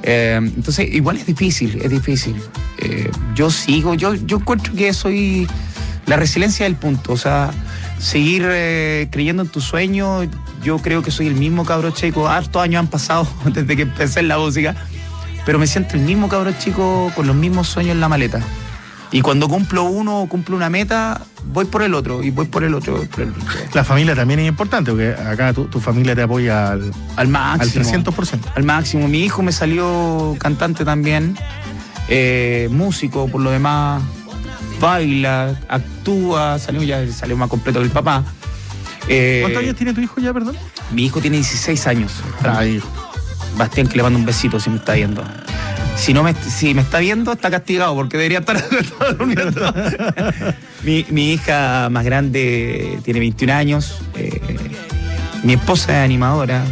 Entonces, igual es difícil. Yo encuentro que soy la resiliencia del punto, o sea, seguir creyendo en tu sueño. Yo creo que soy el mismo cabro chico, hartos años han pasado desde que empecé en la música, pero me siento el mismo cabro chico con los mismos sueños en la maleta. Y cuando cumplo una meta, voy por el otro, y voy por el otro. La familia también es importante, porque acá tu familia te apoya al máximo. Al 300%. Al máximo. Mi hijo me salió cantante también, músico, por lo demás, baila, actúa, salió más completo que el papá. ¿Cuántos años tiene tu hijo ya, perdón? Mi hijo tiene 16 años. Bastián, que le mando un besito si me está viendo. Si me está viendo, está castigado porque debería estar durmiendo. Mi hija más grande tiene 21 años. Mi esposa es animadora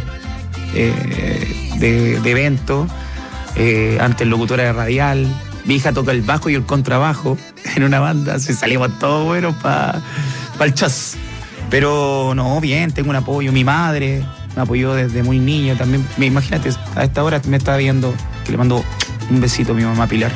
de evento. Antes locutora de radial. Mi hija toca el bajo y el contrabajo en una banda. Se salimos todos buenos para el chas. Pero no, bien, tengo un apoyo. Mi madre me apoyó desde muy niño también. Imagínate, a esta hora me está viendo, que le mando un besito a mi mamá Pilar.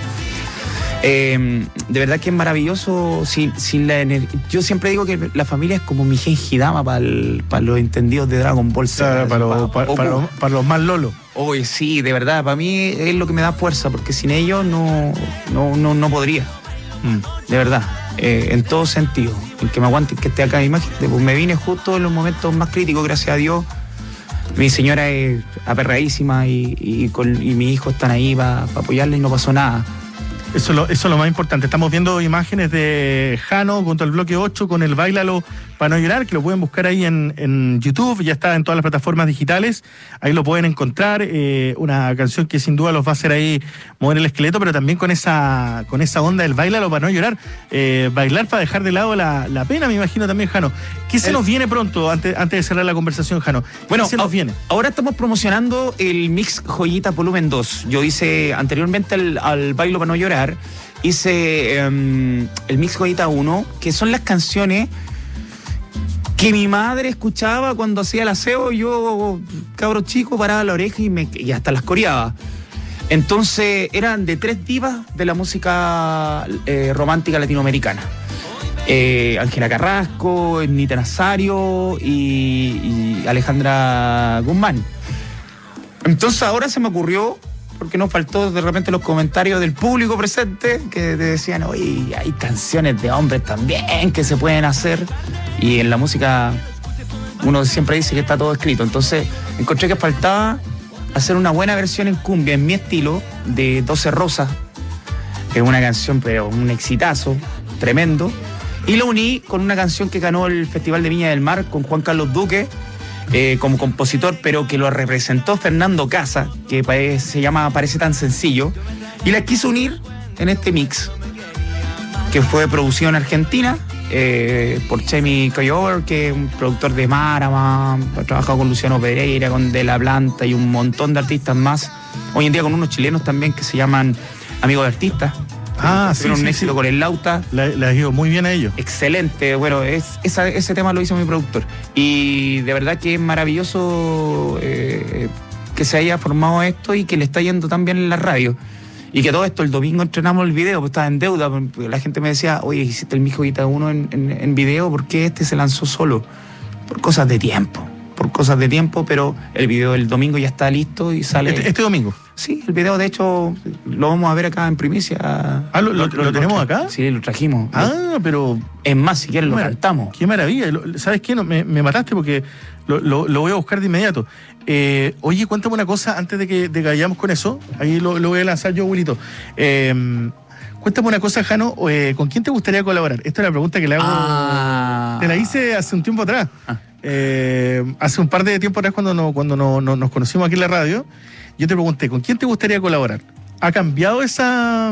De verdad que es maravilloso sin la energía. Yo siempre digo que la familia es como mi Genjidama para los entendidos de Dragon Ball Z. Para los más lolos. Oye, sí, de verdad, para mí es lo que me da fuerza, porque sin ellos no podría. De verdad, en todo sentido. En que me aguante, que esté acá. Imagínate, pues me vine justo en los momentos más críticos, gracias a Dios. Mi señora es aperradísima y mi hijo están ahí para apoyarle y no pasó nada. Eso es lo más importante. Estamos viendo imágenes de Jano junto al bloque 8 con el Báilalo para no llorar, que lo pueden buscar ahí en YouTube, ya está en todas las plataformas digitales, ahí lo pueden encontrar, una canción que sin duda los va a hacer ahí mover el esqueleto, pero también con esa onda del Báilalo para no llorar, bailar para dejar de lado la pena, me imagino también, Jano. ¿Qué se nos viene pronto, antes de cerrar la conversación, Jano? Bueno, ¿qué se nos viene? Ahora estamos promocionando el Mix Joyita Volumen 2. Yo hice anteriormente al Bailo para no llorar, hice el Mix Joyita 1, que son las canciones que mi madre escuchaba cuando hacía el aseo. Yo, cabro chico, paraba la oreja y hasta las coreaba. Entonces eran de 3 divas de la música romántica latinoamericana. Ángela Carrasco, Nita Nazario y Alejandra Guzmán. Entonces ahora se me ocurrió, porque nos faltó de repente los comentarios del público presente que te decían, oye, hay canciones de hombres también que se pueden hacer, y en la música uno siempre dice que está todo escrito. Entonces encontré que faltaba hacer una buena versión en cumbia, en mi estilo, de 12 Rosas, que es una canción, pero un exitazo tremendo, y lo uní con una canción que ganó el Festival de Viña del Mar con Juan Carlos Duque como compositor, pero que lo representó Fernando Casa, que se llama Parece tan sencillo, y la quiso unir en este mix, que fue producido en Argentina por Chemi Coyover, que es un productor de Marama, ha trabajado con Luciano Pereira, con De La Planta y un montón de artistas más. Hoy en día con unos chilenos también que se llaman Amigos de Artistas. Tuvieron un éxito con el Lauta. Le ha ido muy bien a ellos. Excelente, bueno, ese tema lo hizo mi productor. Y de verdad que es maravilloso que se haya formado esto y que le está yendo tan bien en la radio. Y que todo esto, el domingo estrenamos el video, pues estaba en deuda. La gente me decía, oye, hiciste el Mix Joyita 1 en video, ¿por qué este se lanzó solo? Por cosas de tiempo, pero el video del domingo ya está listo y sale. ¿Este domingo? Sí, el video, de hecho, lo vamos a ver acá en primicia. ¿Lo tenemos acá? Sí, lo trajimos. Pero... Es más, si quieres lo cantamos. Qué maravilla. ¿Sabes qué? Me mataste porque lo voy a buscar de inmediato. Oye, cuéntame una cosa antes de que vayamos con eso. Ahí lo voy a lanzar yo, abuelito. Cuéntame una cosa, Jano. ¿Con quién te gustaría colaborar? Esta es la pregunta que le hago. Te la hice hace un tiempo atrás. Hace un par de tiempo atrás, cuando nos conocimos aquí en la radio, yo te pregunté, ¿con quién te gustaría colaborar? ¿Ha cambiado esa...?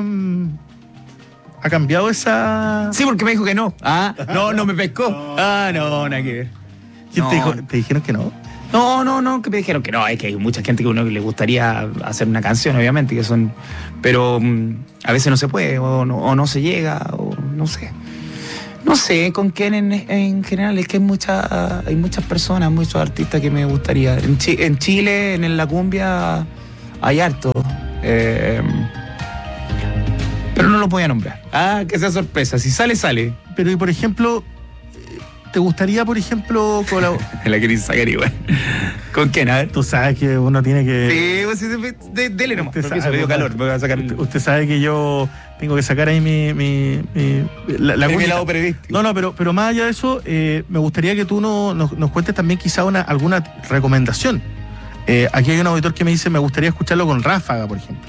Sí, porque me dijo que no. No me pescó. No, nada que ver. ¿Quién te dijo? ¿Te dijeron que no? No, que me dijeron que no. Es que hay mucha gente que uno le gustaría hacer una canción, obviamente, que son... Pero a veces no se puede, o no se llega, o no sé. No sé con quién en general, es que hay muchas personas, muchos artistas que me gustaría. En Chile, en la cumbia, hay harto. Pero no lo voy a nombrar. Que sea sorpresa. Si sale, sale. Pero, y por ejemplo, ¿te gustaría, por ejemplo, La querés sacar igual. ¿Con quién? A ver. Tú sabes que uno tiene que... Sí, pues dele nomás. Usted Permiso, sabe, me dio calor. Me voy a sacar Usted sabe que yo tengo que sacar ahí mi mi lado periodístico. No, pero más allá de eso, me gustaría que tú nos cuentes también quizá alguna recomendación. Aquí hay un auditor que me dice, me gustaría escucharlo con Ráfaga, por ejemplo.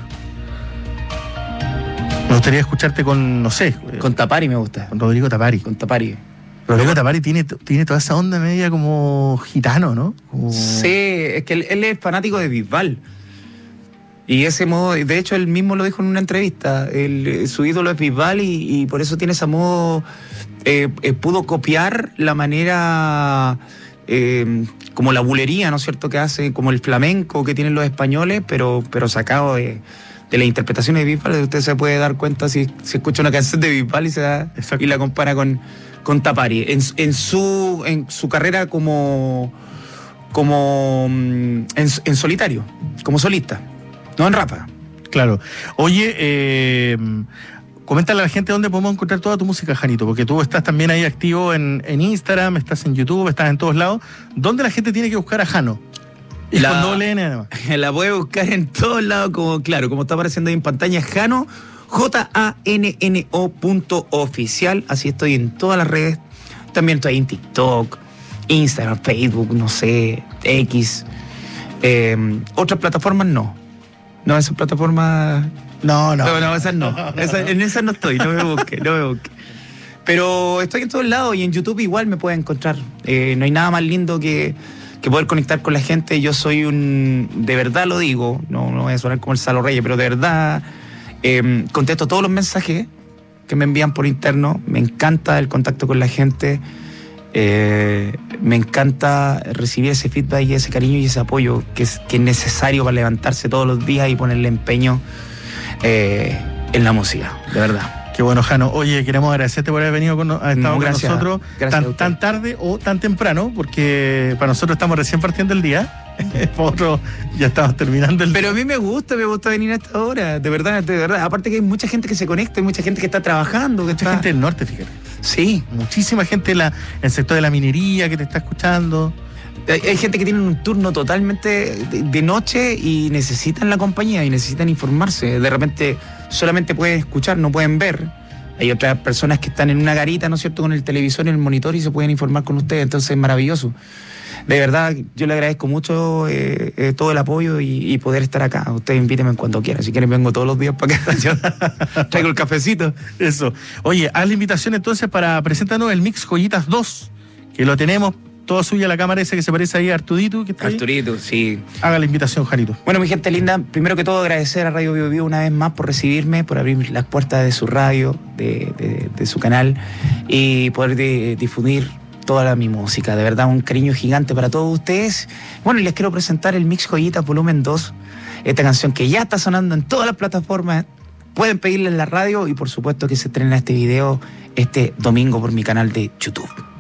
Me gustaría escucharte con, no sé... Con Tapari me gusta. Con Rodrigo Tapari. Con Tapari. Rodrigo Tapari tiene toda esa onda media como gitano, ¿no? Sí, es que él es fanático de Bisbal. Y ese modo, de hecho él mismo lo dijo en una entrevista, su ídolo es Bisbal y por eso tiene ese modo, pudo copiar la manera, como la bulería, ¿no es cierto?, que hace, como el flamenco que tienen los españoles, pero sacado de las interpretaciones de Bisbal. Usted se puede dar cuenta si escucha una canción de Bisbal y la compara con Tapari. En su carrera como en solitario, como solista. No en Ráfaga. Claro. Oye, coméntale a la gente dónde podemos encontrar toda tu música, Janito, porque tú estás también ahí activo en Instagram, estás en YouTube, estás en todos lados. ¿Dónde la gente tiene que buscar a Jano? Y con doble N además. La puede buscar en todos lados, como está apareciendo ahí en pantalla, Jano, JANNO.oficial. Así estoy en todas las redes. También estoy en TikTok, Instagram, Facebook, no sé, X. Otras plataformas no. No, esas plataformas... No, esas no. En esas no estoy, no me busque. Pero estoy en todos lados y en YouTube igual me pueden encontrar. No hay nada más lindo que poder conectar con la gente. Yo soy de verdad lo digo, no voy a sonar como el Salo Reyes, pero de verdad contesto todos los mensajes que me envían por interno. Me encanta el contacto con la gente. Me encanta recibir ese feedback y ese cariño y ese apoyo que es necesario para levantarse todos los días y ponerle empeño en la música, de verdad. Qué bueno, Jano. Oye, queremos agradecerte por haber venido con nosotros tan tarde o tan temprano, porque para nosotros estamos recién partiendo el día. Para otros ya estamos terminando el día. Pero a mí me gusta venir a esta hora, de verdad. Aparte que hay mucha gente que se conecta, hay mucha gente que está trabajando. Mucha gente del norte, fíjate. Sí. Muchísima gente en el sector de la minería que te está escuchando. Hay gente que tiene un turno totalmente de noche y necesitan la compañía y necesitan informarse. De repente solamente pueden escuchar, no pueden ver. Hay otras personas que están en una garita, ¿no es cierto?, con el televisor y el monitor y se pueden informar con ustedes. Entonces es maravilloso. De verdad, yo le agradezco mucho todo el apoyo y poder estar acá. Ustedes invítenme cuando quieran. Si quieren vengo todos los días para acá. Yo traigo el cafecito. Eso. Oye, haz la invitación entonces para presentarnos el Mix Joyitas 2, que lo tenemos. Toda suya la cámara esa que se parece ahí a Artudito. Arturito, sí. Haga la invitación, Janito. Bueno, mi gente linda, primero que todo agradecer a Radio Bio Bio una vez más por recibirme, por abrir las puertas de su radio, de su canal y poder difundir toda mi música. De verdad, un cariño gigante para todos ustedes. Bueno, y les quiero presentar el Mix Joyitas Volumen 2, esta canción que ya está sonando en todas las plataformas. Pueden pedirla en la radio y por supuesto que se estrena este video este domingo por mi canal de YouTube.